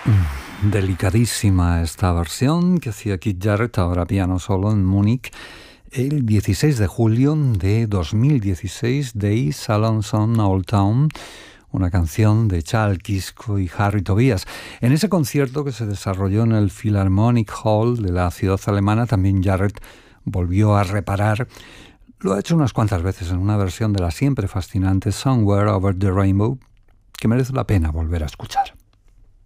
Delicadísima esta versión que hacía Keith Jarrett, ahora piano solo en Múnich, el 16 de julio de 2016 de East Alanson Old Town, una canción de Charles Kisco y Harry Tobias. En ese concierto que se desarrolló en el Philharmonic Hall de la ciudad alemana, también Jarrett volvió a reparar. Lo ha hecho unas cuantas veces en una versión de la siempre fascinante Somewhere Over the Rainbow, que merece la pena volver a escuchar.